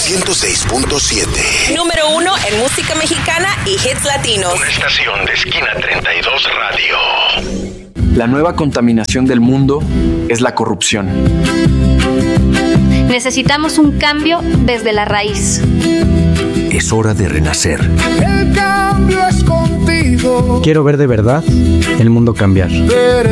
106.7. Número 1 en música mexicana y hits latinos. Una estación de Esquina 32 Radio. La nueva contaminación del mundo es la corrupción. Necesitamos un cambio desde la raíz. Es hora de renacer. El cambio es contigo. Quiero ver de verdad el mundo cambiar.